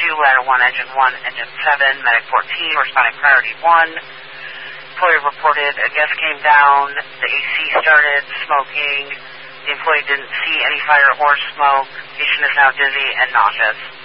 ladder 1, engine 7, medic 14, responding priority 1. Employee reported a guest came down, the AC started smoking, the employee didn't see any fire or smoke, patient is now dizzy and nauseous.